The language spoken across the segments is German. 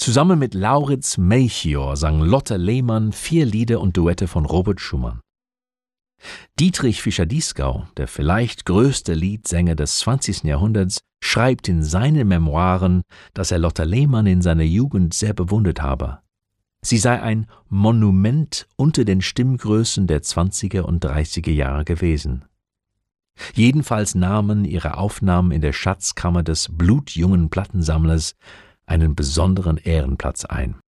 Zusammen mit Lauritz Melchior sang Lotte Lehmann 4 Lieder und Duette von Robert Schumann. Dietrich Fischer-Dieskau, der vielleicht größte Liedsänger des 20. Jahrhunderts, schreibt in seinen Memoiren, dass er Lotte Lehmann in seiner Jugend sehr bewundert habe. Sie sei ein Monument unter den Stimmgrößen der 20er und 30er Jahre gewesen. Jedenfalls nahmen ihre Aufnahmen in der Schatzkammer des blutjungen Plattensammlers einen besonderen Ehrenplatz ein.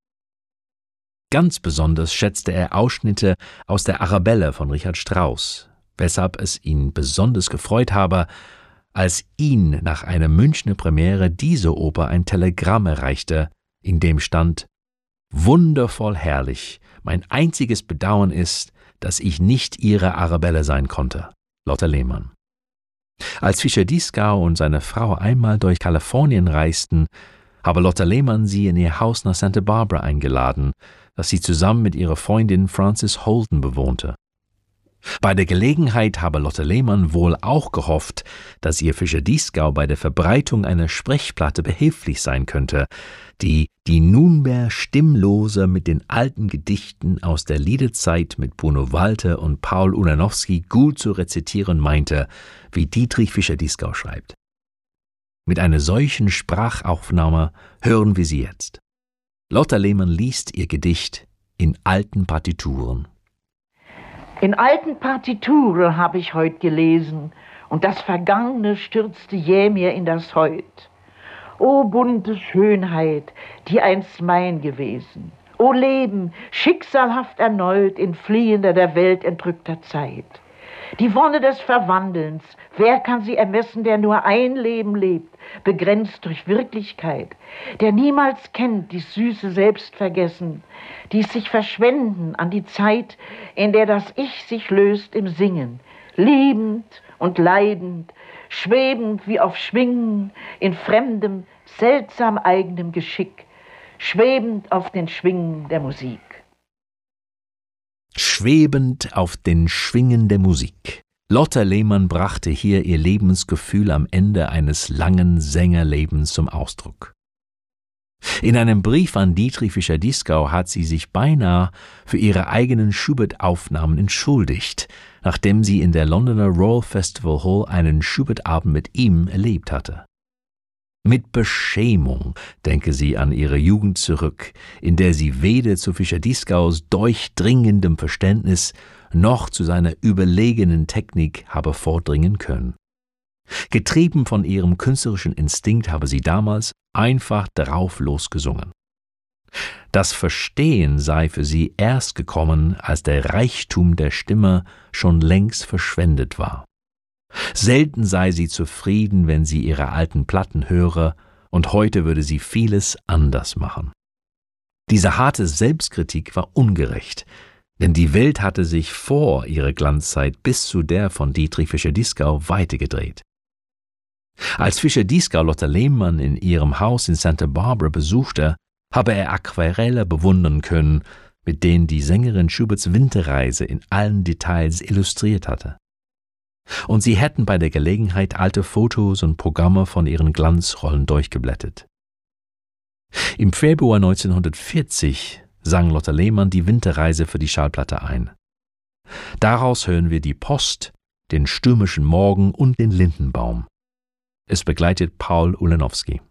Ganz besonders schätzte er Ausschnitte aus der Arabella von Richard Strauss, weshalb es ihn besonders gefreut habe, als ihn nach einer Münchner Premiere diese Oper ein Telegramm erreichte, in dem stand: »Wundervoll herrlich, mein einziges Bedauern ist, dass ich nicht Ihre Arabella sein konnte, Lotte Lehmann.« Als Fischer-Dieskau und seine Frau einmal durch Kalifornien reisten, habe Lotte Lehmann sie in ihr Haus nach Santa Barbara eingeladen, das sie zusammen mit ihrer Freundin Frances Holden bewohnte. Bei der Gelegenheit habe Lotte Lehmann wohl auch gehofft, dass ihr Fischer-Dieskau bei der Verbreitung einer Sprechplatte behilflich sein könnte, die nunmehr stimmlose mit den alten Gedichten aus der Liederzeit mit Bruno Walter und Paul Ulanowski gut zu rezitieren meinte, wie Dietrich Fischer-Dieskau schreibt. Mit einer solchen Sprachaufnahme hören wir sie jetzt. Lotte Lehmann liest ihr Gedicht in alten Partituren. In alten Partituren habe ich heut gelesen, und das Vergangene stürzte jäh mir in das Heut. O bunte Schönheit, die einst mein gewesen! O Leben, schicksalhaft erneut in fliehender der Welt entrückter Zeit! Die Wonne des Verwandelns, wer kann sie ermessen, der nur ein Leben lebt, begrenzt durch Wirklichkeit, der niemals kennt die süße Selbstvergessen, dies sich verschwenden an die Zeit, in der das Ich sich löst im Singen, liebend und leidend, schwebend wie auf Schwingen, in fremdem, seltsam eigenem Geschick, schwebend auf den Schwingen der Musik. Schwebend auf den Schwingen der Musik. Lotte Lehmann brachte hier ihr Lebensgefühl am Ende eines langen Sängerlebens zum Ausdruck. In einem Brief an Dietrich Fischer-Dieskau hat sie sich beinahe für ihre eigenen Schubert-Aufnahmen entschuldigt, nachdem sie in der Londoner Royal Festival Hall einen Schubert-Abend mit ihm erlebt hatte. Mit Beschämung denke sie an ihre Jugend zurück, in der sie weder zu Fischer-Dieskau's durchdringendem Verständnis noch zu seiner überlegenen Technik habe vordringen können. Getrieben von ihrem künstlerischen Instinkt habe sie damals einfach darauf losgesungen. Das Verstehen sei für sie erst gekommen, als der Reichtum der Stimme schon längst verschwendet war. Selten sei sie zufrieden, wenn sie ihre alten Platten höre, und heute würde sie vieles anders machen. Diese harte Selbstkritik war ungerecht, denn die Welt hatte sich vor ihrer Glanzzeit bis zu der von Dietrich Fischer-Dieskau weitergedreht. Als Fischer-Dieskau Lotte Lehmann in ihrem Haus in Santa Barbara besuchte, habe er Aquarelle bewundern können, mit denen die Sängerin Schuberts Winterreise in allen Details illustriert hatte. Und sie hätten bei der Gelegenheit alte Fotos und Programme von ihren Glanzrollen durchgeblättert. Im Februar 1940 sang Lotte Lehmann die Winterreise für die Schallplatte ein. Daraus hören wir die Post, den stürmischen Morgen und den Lindenbaum. Es begleitet Paul Ulanowski.